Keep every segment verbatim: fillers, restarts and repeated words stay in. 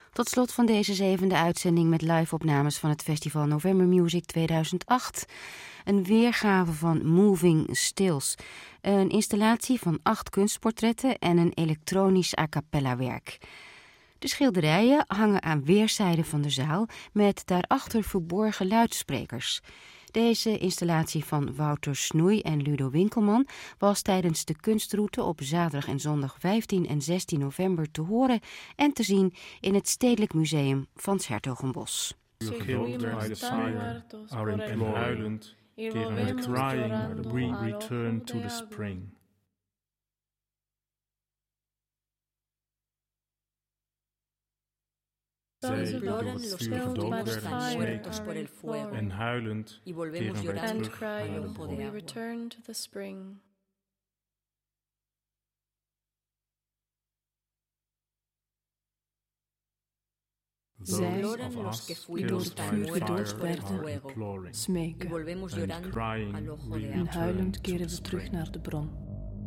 Tot slot van deze zevende uitzending met live-opnames van het festival November Music tweeduizend acht. Een weergave van Moving Stills. Een installatie van acht kunstportretten en een elektronisch a cappella werk. De schilderijen hangen aan weerszijden van de zaal met daarachter verborgen luidsprekers. Deze installatie van Wouter Snoei en Ludo Winkelman was tijdens de kunstroute op zaterdag en zondag vijftien en zestien november te horen en te zien in het Stedelijk Museum van 's Hertogenbosch. Killed by the fire, are imploring, huilend, and crying, we return to the spring. Zij imploren los que gedood werden smeken en huilend keren wij terug naar de bron. We return to the spring. Zij, die door het vuur gedood werden, smeken en huilend keren we terug naar de bron.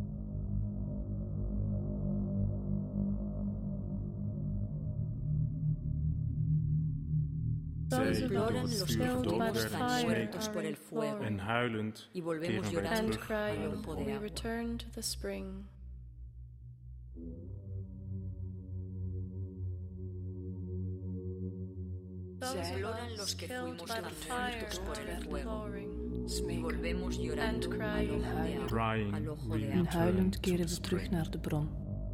Zij die door het vuur gedood werden smeken en huilend keren wij terug naar de bron. We return to the spring. Zij, los que fuimos absortos por el fuego, smeken en huilend, en huilend keren we terug naar de bron.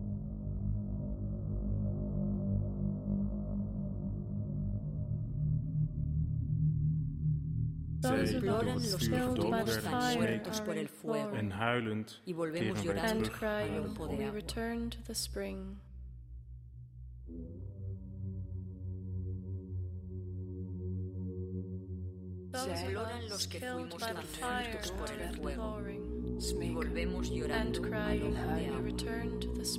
Zij die door het vuur gedood werden smeken en huilend keren wij terug naar de bron. We return to the spring. Zij, los que fuimos absortos por el fuego, smeken en huilend.